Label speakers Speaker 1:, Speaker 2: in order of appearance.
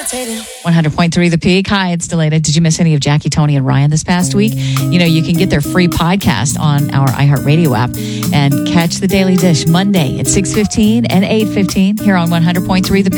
Speaker 1: 100.3 The Peak. Hi, it's Delayed. Did you miss any of Jackie, Tony, and Ryan this past week? You know, you can get their free podcast on our iHeartRadio app and catch The Daily Dish Monday at 6:15 and 8:15 here on 100.3 The Peak.